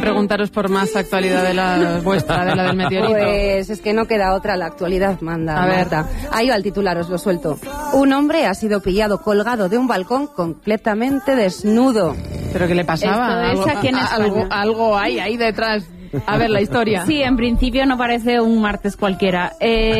Preguntaros por más actualidad de la vuestra, de la del meteorito. Pues es que no queda otra, la actualidad manda. A ver. Marta. Ahí va el titular, os lo suelto. Un hombre ha sido pillado colgado de un balcón completamente desnudo. ¿Pero qué le pasaba? Esto es aquí en España. Algo hay ahí detrás. A ver, la historia. Sí, en principio no parece un martes cualquiera.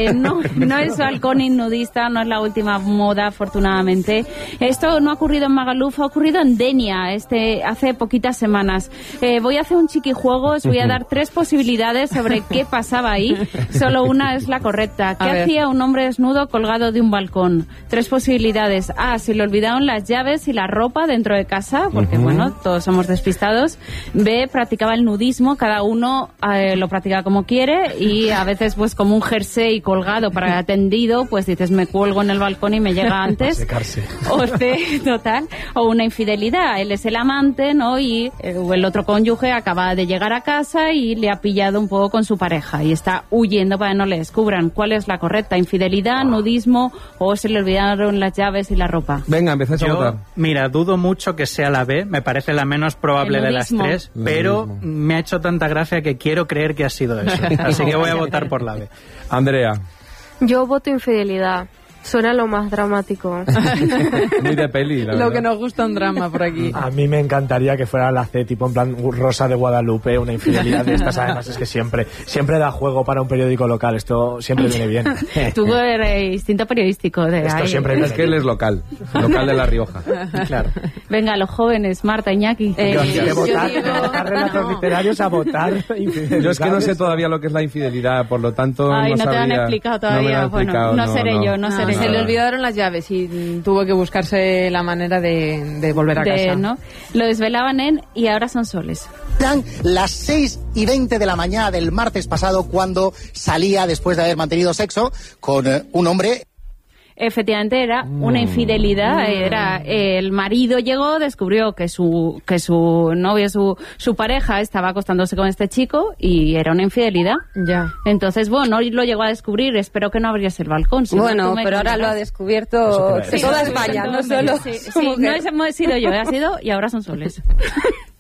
No es balcón nudista, no es la última moda, afortunadamente. Esto no ha ocurrido en Magaluf, ha ocurrido en Denia, hace poquitas semanas. Voy a hacer un chiquijuego, os voy a dar 3 posibilidades sobre qué pasaba ahí. Solo una es la correcta. ¿Qué hacía un hombre desnudo colgado de un balcón? 3 posibilidades. A, se le olvidaron las llaves y la ropa dentro de casa, porque bueno, todos somos despistados. B, practicaba el nudismo, cada uno lo practica como quiere y a veces pues como un jersey colgado para atendido, pues dices me cuelgo en el balcón y me llega antes. O C, total, o una infidelidad, él es el amante, ¿no? Y el otro cónyuge acaba de llegar a casa y le ha pillado un poco con su pareja y está huyendo para que no le descubran. ¿Cuál es la correcta? ¿Infidelidad, nudismo o se le olvidaron las llaves y la ropa? Venga, empecéis a votar. Mira, dudo mucho que sea la B, me parece la menos probable de las 3, pero me ha hecho tanta gracia que quiero creer que ha sido eso. Así que voy a votar por la B. Andrea. Yo voto infidelidad. Suena lo más dramático. Muy de peli, la Lo verdad. que nos gusta un drama por aquí. A mí me encantaría que fuera la C, tipo en plan Rosa de Guadalupe, una infidelidad de estas. Además es que siempre da juego para un periódico local. Esto siempre viene bien. Tuvo el instinto periodístico de Esto ahí. siempre viene Es que él es local de La Rioja. Claro. Venga, los jóvenes, Marta, Iñaki. De votar relatos literarios a votar infidelidad. Yo es que no sé todavía lo que es la infidelidad, por lo tanto Ay, no te lo han sabría. explicado No me lo todavía. han explicado, no seré yo, no seré Se yo. le olvidaron las llaves y tuvo que buscarse la manera de volver a casa. ¿No? Lo desvelaban en Y ahora son soles. Eran las 6:20 de la mañana del martes pasado cuando salía después de haber mantenido sexo con un hombre. Efectivamente era una infidelidad, era el marido llegó, descubrió que su novio, su pareja estaba acostándose con este chico y era una infidelidad. Ya. Entonces, bueno, no lo llegó a descubrir, espero que no abrieras el balcón. Si Bueno, no, pero ahora lo ha descubierto toda España, no solo... Sí, no hemos sido yo, ha sido Y ahora son soles.